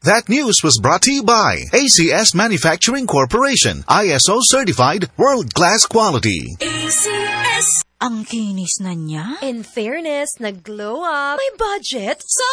That news was brought to you by ACS Manufacturing Corporation, ISO certified world-class quality. ACS. Ang kinis na niya. In fairness, nag-glow up. May budget.